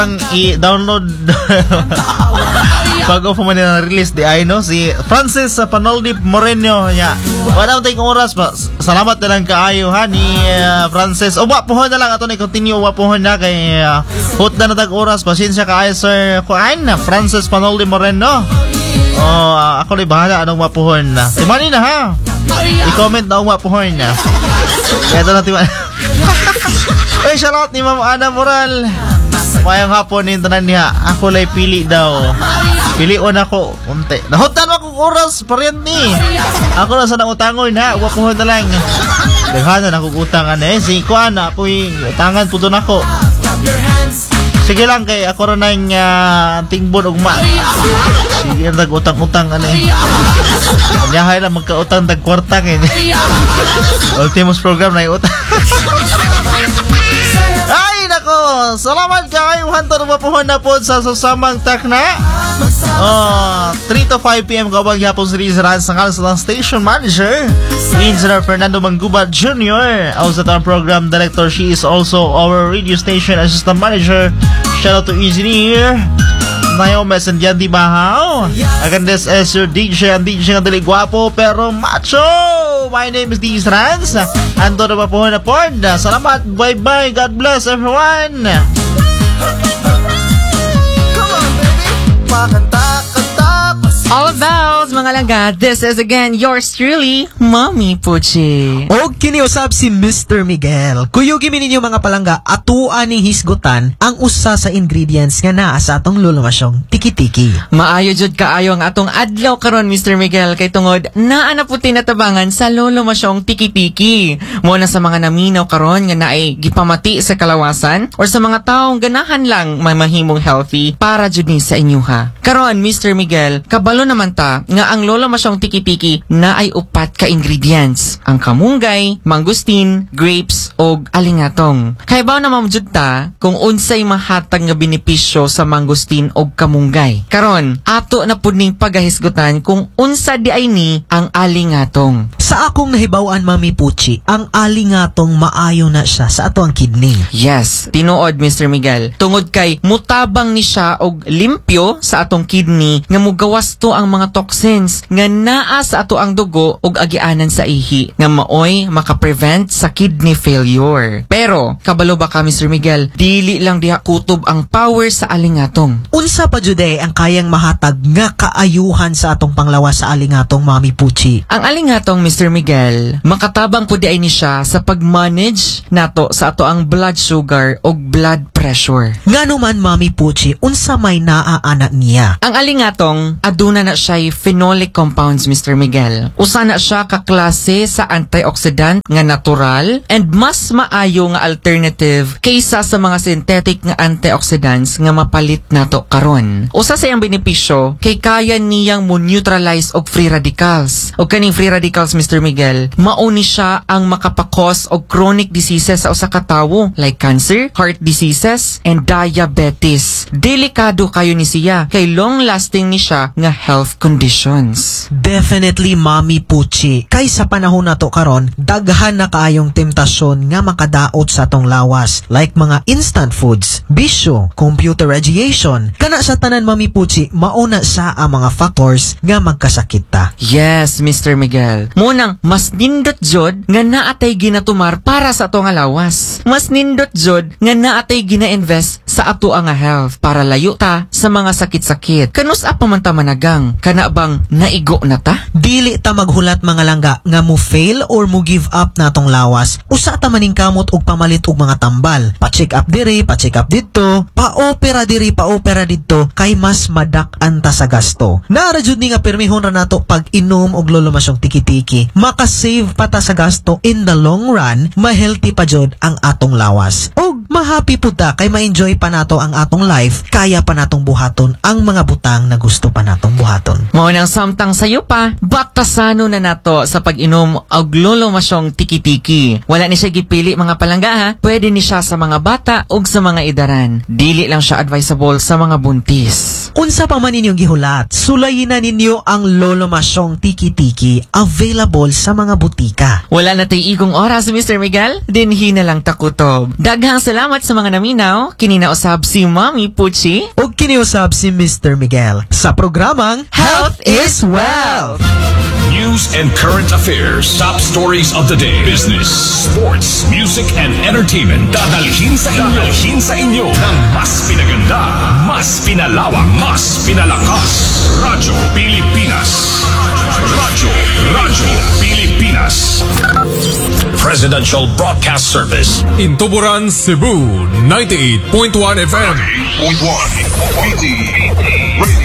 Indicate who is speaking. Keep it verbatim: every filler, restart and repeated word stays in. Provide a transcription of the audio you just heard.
Speaker 1: ang i-download bago pa man nila release di ay no si Francis sa Panoldi Moreno niya. Wala tayong oras pa. Salamat na lang kaayo ha ni uh, Francis. O wapuhon na lang ato ni continue wapuhon na kay uh, hot na natag oras. Pasensya kaayo sir kuan na Francis Panoldi Moreno. Oh, uh, ako rin bahala anong wapuhon na. Timani na ha. I-comment na ang wapuhon na. Kaya ito na timani. Uy, shoutout ni Ma'am Ana Moral. Mayang hapon yung tanan niya. Ako lay pili daw. Pilion ako. Unti. Nahutan mo akong oras. Paryan ni. Ako na sa nangutangon ha. Wapuhon na lang. Daghanan akong utangan eh. Si Kuan na. Apoy utangan po doon ako. Sige lang kay ako rin ng uh, tingbon ugma. Sige lang tag-utang-utang ano eh. Kanyahay lang magka-utang tag-kwartang eh. Ultimos program na yung utang. Ay nako, salamat kayo hantod mapuhon na po sa susamang takna. Oh, three to five p.m. kabag yapon sa Rizran sa kalas ng station manager Engineer Fernando Mangubat Junior Also the program director, she is also our radio station assistant manager. Shout out to engineer Naomi Sandian di Bahaw. Again, this is your D J and D J nga dali guwapo pero macho. My name is D J Rans. Ando na po na po. Salamat. Bye bye. God bless everyone.
Speaker 2: Come on, baby. Makanta-kanta.
Speaker 3: All of those, mga langga, this is again yours truly, Mommy Puchi.
Speaker 4: Og kiniusab si Mister Miguel. Kuyugi mi ninyo mga palangga, atuan ni hisgutan ang usa sa ingredients nga naa sa atong lulumasyong tiki-tiki.
Speaker 3: Maayo jud kaayo ang atong adlaw karon, Mister Miguel, kay tungod naa na puti natabangan sa lulumasyong tiki-tiki. Mo na sa mga naminaw karon nga naay gipamati sa kalawasan or sa mga taong ganahan lang may mahimong healthy para jud ni sa inyuha. Karon, Mister Miguel, kabalo naman ta nga ang lolo masyong tiki-tiki na ay upat ka ingredients. Ang kamunggay, mangustin, grapes, og alingatong. Kaya ba na mamjud ta kung unsay mahatag nga benepisyo sa mangustin og kamunggay. Karon, ato na pud ning pagahisgutan kung unsa di ay ni ang alingatong.
Speaker 4: Sa akong nahibaw-an, Mami Puchi, ang alingatong maayo na siya sa ato ang kidney.
Speaker 3: Yes, tinuod Mister Miguel. Tungod kay mutabang ni siya og limpyo sa atong kidney nga mugawas to ang mga toxins nga naa sa ato ang dugo ug agianan sa ihi nga maoy makaprevent sa kidney failure. Pero kabalo ba ka Mister Miguel, dili lang diha kutob ang power sa alingatong.
Speaker 4: Unsa pa jud ang kayang mahatag nga kaayuhan sa atong panglawas sa alingatong, Mami Puchi?
Speaker 3: Ang alingatong Mister Miguel, makatabang pud ay ni siya sa pag-manage nato sa ato ang blood sugar ug blood pressure.
Speaker 4: Ngano man, Mami Puchi, unsa may naaana niya?
Speaker 3: Ang alingatong aduna na siya phenolic compounds, Mister Miguel. Usa na siya kaklase sa antioxidant nga natural and mas maayo nga alternative kaysa sa mga synthetic nga antioxidants nga mapalit nato karon. Usa sa iyang benepisyo kay kaya niyang mo neutralize og free radicals. Og kaning free radicals, Mister Miguel, mao ni siya ang makapakos og chronic diseases sa usa ka tawo like cancer, heart diseases, and diabetes. Delikado kayo ni siya kay long lasting ni siya nga health conditions.
Speaker 4: Definitely, Mami Puchi. Kay sa panahon nato karon, daghan na kaayong temptasyon nga makadaot sa atong lawas like mga instant foods, bisyo, computer radiation. Kana sa tanan, Mami Puchi, mauna sa ang mga factors nga magkasakit ta.
Speaker 3: Yes, Mister Miguel. Munang mas nindot jod nga naatay ginatumar para sa ato nga lawas. Mas nindot jod nga naatay gina-invest sa ato nga health para layo ta sa mga sakit-sakit. Kanus apa man ta managang, kana bang naigo na ta?
Speaker 4: Dili ta maghulat mga langga nga mo fail or mo give up natong lawas. Usa ta maning kamot og pamalit og mga tambal. Pa-check up diri, pa-check up dito, pa-opera diri, pa-opera dito kay mas madak-an ta sa gasto. Naara jud ni nga permihon ra nato pag inom og lulumasyong tiki-tiki. Maka-save pa ta sa gasto in the long run, ma-healthy pa jud ang atong lawas. Og ma-happy pud ta kay ma-enjoy pa nato ang atong life, kaya pa natong buhaton ang mga butang na gusto pa natong buhaton.
Speaker 3: Mao nang samtang sayo pa, batasano na nato sa pag-inom og lulumasyong tiki-tiki. Wala ni siya gipili mga palangga ha. Pwede ni siya sa mga bata ug sa mga idaran. Dili lang siya advisable sa mga buntis.
Speaker 4: Unsa pa man ninyong gihulat, sulayin na ninyo ang Lolo Masyong Tiki-Tiki, available sa mga butika.
Speaker 3: Wala na tayo igong oras, Mister Miguel. Dinhi na lang takutob. Daghang salamat sa mga naminaw. Kininausab si Mami Puchi.
Speaker 4: O kiniusab si Mister Miguel sa programang Health is Wealth.
Speaker 5: News and current affairs. Top stories of the day. Business, sports, music, and entertainment. Dadalhin sa inyo. Dadalhin sa inyo ng mas pinaganda, mas pinalawak, mas pinalakas. Radyo Pilipinas. Radyo, Radyo Pilipinas. Presidential Broadcast Service.
Speaker 6: In Tuburan, Cebu, ninety-eight point one F M.
Speaker 5: ninety-eight point one.